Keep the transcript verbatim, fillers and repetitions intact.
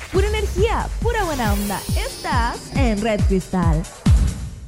pura energía, pura buena onda. Estás en Red Cristal.